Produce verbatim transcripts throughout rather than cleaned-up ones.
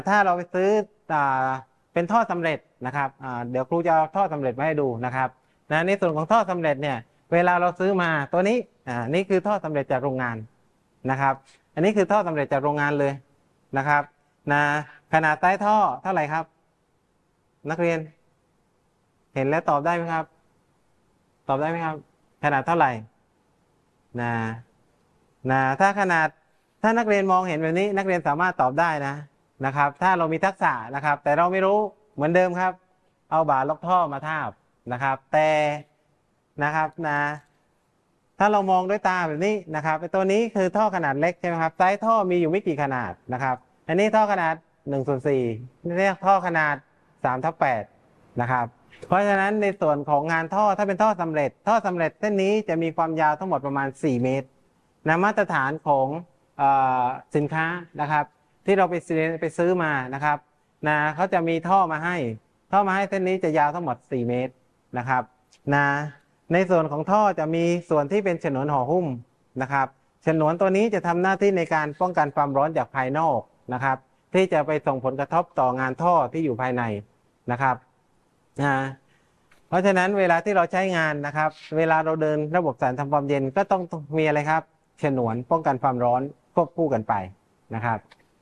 ถ้าเราไปซื้อเป็นท่อสำเร็จนะครับเดี๋ยวครูจะเอาท่อสำเร็จมาให้ดูนะครับนะในส่วนของท่อสำเร็จเนี่ยเวลาเราซื้อมาตัวนี้อ่านี่คือท่อสำเร็จจากโรงงานนะครับอันนี้คือท่อสำเร็จจากโรงงานเลยนะครับนะขนาดใต้ท่อเท่าไหร่ครับนักเรียนเห็นแล้วตอบได้ไหมครับตอบได้ไหมครับขนาดเท่าไหร่นะนะถ้าขนาดถ้านักเรียนมองเห็นแบบนี้นักเรียนสามารถตอบได้นะนะครับถ้าเรามีทักษะนะครับแต่เราไม่รู้เหมือนเดิมครับเอาบาล็อกท่อมาทาบนะครับแต่นะครับนะถ้าเรามองด้วยตาแบบนี้นะครับตัวนี้คือท่อขนาดเล็กใช่ไหมครับไซส์ท่อมีอยู่ไม่กี่ขนาดนะครับอันนี้ท่อขนาดหนึ่งส่วนสี่เรียกท่อขนาดสามทับแปดนะครับเพราะฉะนั้นในส่วนของงานท่อถ้าเป็นท่อสำเร็จท่อสำเร็จเส้นนี้จะมีความยาวทั้งหมดประมาณสี่เมตรนะมาตรฐานของสินค้านะครับที่เราไปซื้อไปซื้อมานะครับนะเขาจะมีท่อมาให้ท่อมาให้เส้นนี้จะยาวทั้งหมดสี่เมตรนะครับนะในส่วนของท่อจะมีส่วนที่เป็นฉนวนห่อหุ้มนะครับฉนวนตัวนี้จะทำหน้าที่ในการป้องกันความร้อนจากภายนอกนะครับที่จะไปส่งผลกระทบต่องานท่อที่อยู่ภายในนะครับนะเพราะฉะนั้นเวลาที่เราใช้งานนะครับเวลาเราเดินระบบสารทำความเย็นก็ต้องมีอะไรครับฉนวนป้องกันความร้อนควบคู่กันไปนะครับ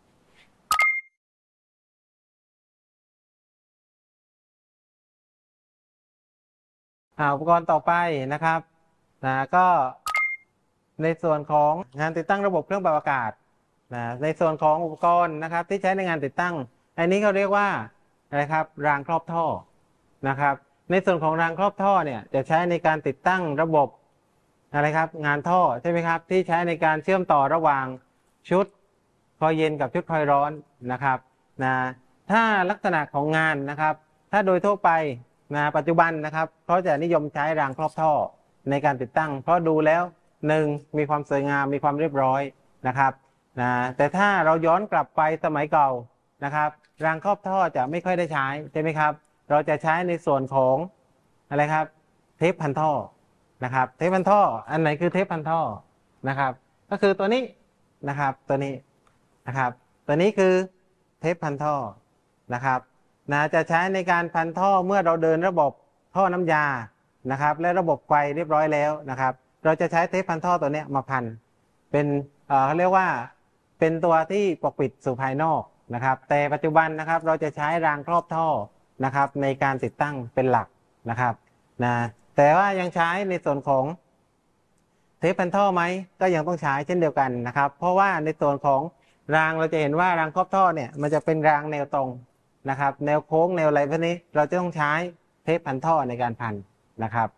อุปกรณ์ต่อไปนะครับนะก็ในส่วนของงานติดตั้งระบบเครื่องปรับอากาศนะในส่วนของอุปกรณ์นะครับที่ใช้ในงานติดตั้งอันนี้เขาเรียกว่าอะไรครับรางครอบท่อนะครับในส่วนของรางครอบท่อเนี่ยจะใช้ในการติดตั้งระบบอะไรครับงานท่อใช่ไหมครับที่ใช้ในการเชื่อมต่อระหว่างชุดคอยเย็นกับชุดคอยร้อนนะครับนะถ้าลักษณะของงานนะครับถ้าโดยทั่วไปนะปัจจุบันนะครับเขาจะนิยมใช้รางครอบท่อในการติดตั้งเพราะดูแล้วหนึ่งมีความสวยงามมีความเรียบร้อยนะครับนะแต่ถ้าเราย้อนกลับไปสมัยเก่านะครับรางครอบท่อจะไม่ค่อยได้ใช้ใช่ไหมครับเราจะใช้ในส่วนของอะไรครับเทปพันท่อนะครับเทปพันท่ออันไหนคือเทปพันท่อนะครับก็คือตัวนี้นะครับตัวนี้นะครับตัวนี้คือเทปพันท่อนะครับนะจะใช้ในการพันท่อเมื่อเราเดินระบบท่อน้ำยานะครับและระบบไฟเรียบร้อยแล้วนะครับเราจะใช้เทปพันท่อตัวนี้มาพันเป็นเอ่อเขาเรียกว่าเป็นตัวที่ปกปิดสู่ภายนอกนะครับแต่ปัจจุบันนะครับเราจะใช้รางครอบท่อนะครับในการติดตั้งเป็นหลักนะครับนะแต่ว่ายังใช้ในส่วนของเทปพันท่อไหมก็ยังต้องใช้เช่นเดียวกันนะครับเพราะว่าในส่วนของรางเราจะเห็นว่ารางครอบท่อเนี่ยมันจะเป็นรางแนวตรงนะครับแนวโค้งแนวอะไรพวกนี้เราจะต้องใช้เทปพันท่อในการพันนะครับ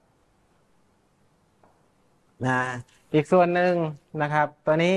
นะอีกส่วนหนึ่งนะครับตัวนี้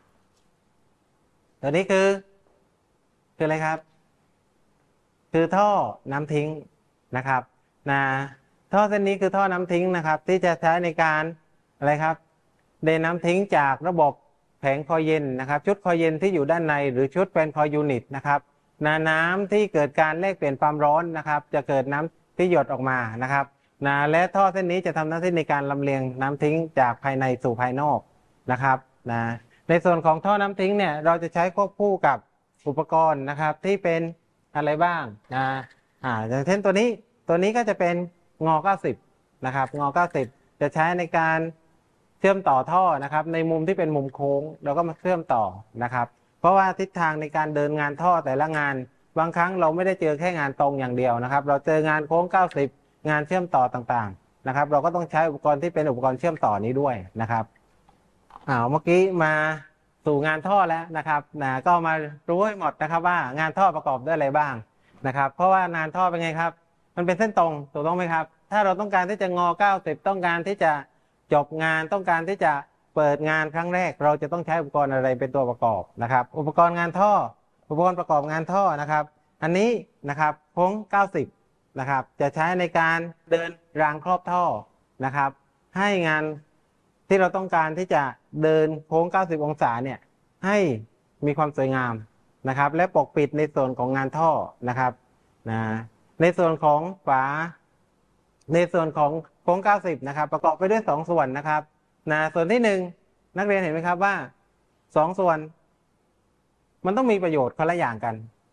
ตัวนี้คือคืออะไรครับคือท่อน้ำทิ้งนะครับนะท่อเส้นนี้คือท่อน้ำทิ้งนะครับที่จะใช้ในการอะไรครับเดนน้ำทิ้งจากระบบแผงคอยเย็นนะครับชุดคอยเย็นที่อยู่ด้านในหรือชุดเป็นคอยยูนิตนะครับนาน้ำที่เกิดการแลกเปลี่ยนความร้อนนะครับจะเกิดน้ำที่หยดออกมานะครับนะและท่อเส้นนี้จะทำหน้าที่ในการลำเลียงน้ำทิ้งจากภายในสู่ภายนอกนะครับนะในส่วนของท่อน้ำทิ้งเนี่ยเราจะใช้ควบคู่กับอุปกรณ์นะครับที่เป็นอะไรบ้างนะอ่าอย่างเช่นตัวนี้ตัวนี้ก็จะเป็นงอเก้าสิบนะครับงอเก้าสิบจะใช้ในการเชื่อมต่อท่อนะครับในมุมที่เป็นมุมโค้งเราก็มาเชื่อมต่อนะครับเพราะว่าทิศทางในการเดินงานท่อแต่ละงานบางครั้งเราไม่ได้เจอแค่งานตรงอย่างเดียวนะครับเราเจองานโค้งเก้าสิบงานเชื่อมต่อต่างๆนะครับเราก็ต้องใช้อุปกรณ์ที่เป็นอุปกรณ์เชื่อมต่อนี้ด้วยนะครับอ่าเมื่อกี้มาสู่งานท่อแล้วนะครับนะก็มารู้ให้หมดนะครับว่างานท่อประกอบด้วยอะไรบ้างนะครับเพราะว่างานท่อเป็นไงครับมันเป็นเส้นตรงถูกต้องไหมครับถ้าเราต้องการที่จะงอเก้าสิบต้องการที่จะจบงานต้องการที่จะเปิดงานครั้งแรกเราจะต้องใช้อุปกรณ์อะไรเป็นตัวประกอบนะครับอุปกรณ์งานท่ออุปกรณ์ประกอบงานท่อนะครับอันนี้นะครับโค้งเก้าสิบนะครับจะใช้ในการเดินรางครอบท่อนะครับให้งานที่เราต้องการที่จะเดินโค้งเก้าสิบองศาเนี่ยให้มีความสวยงามนะครับและปกปิดในส่วนของงานท่อนะครับนะในส่วนของฝาในส่วนของโค้งเก้าสิบนะครับประกอบไปด้วยสองส่วนนะครับนะส่วนที่หนึ่งนักเรียนเห็นไหมครับว่าสองส่วนมันต้องมีประโยชน์คนละอย่างกัน